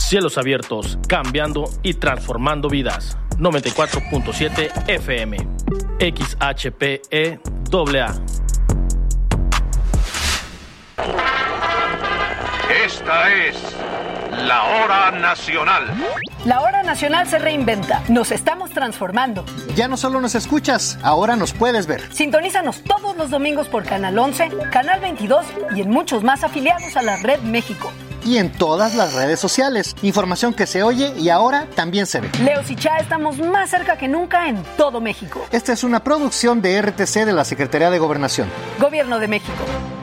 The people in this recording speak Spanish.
Cielos abiertos, cambiando y transformando vidas. 94.7 FM. XHPE AA. Esta es la Hora Nacional. La Hora Nacional se reinventa. Nos estamos transformando. Ya no solo nos escuchas, ahora nos puedes ver. Sintonízanos todos los domingos por Canal 11, Canal 22 y en muchos más afiliados a la Red México. Y en todas las redes sociales. Información que se oye y ahora también se ve. Leos y Cha, estamos más cerca que nunca en todo México. Esta es una producción de RTC de la Secretaría de Gobernación. Gobierno de México.